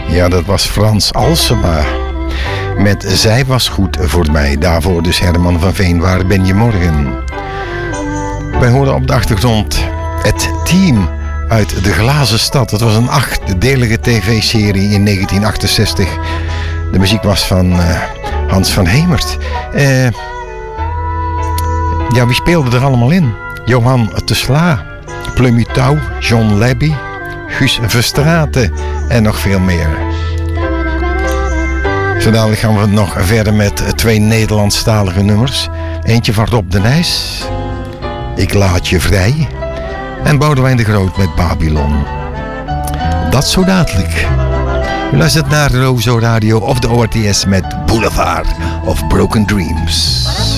Ja, dat was Frans Alsema. Met Zij was goed voor mij. Daarvoor dus Herman van Veen, Waar ben je morgen? Wij hoorden op de achtergrond het team uit De Glazen Stad. Het was een 8-delige tv-serie in 1968. De muziek was van Hans van Hemert. Ja, wie speelde er allemaal in? Johan te Sla, Plummy Touw, John Labby, Guus Verstraeten en nog veel meer. Zo dadelijk gaan we nog verder met 2 Nederlandstalige nummers. Eentje van Rob de Nijs, Ik laat je vrij. En Boudewijn de Groot met Babylon. Dat zo dadelijk. U luistert naar Rozo Radio of de ORTS met Boulevard of Broken Dreams.